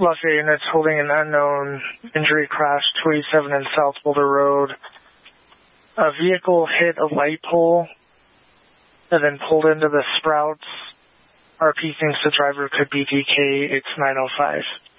Lafayette units holding an unknown injury crash 287 in South Boulder Road. A vehicle hit a light pole and then pulled into the Sprouts. RP thinks the driver could be DK. It's 9:05.